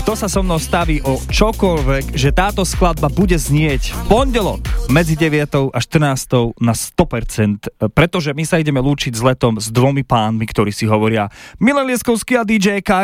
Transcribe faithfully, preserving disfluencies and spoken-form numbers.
kto sa so mnou staví o čokoľvek, že táto skladba bude znieť v pondelok medzi deviatou a štrnástou na sto percent, pretože my sa ideme lúčiť s letom s dvomi pánmi, ktorí si hovoria Milan Lieskovský a dý džej K.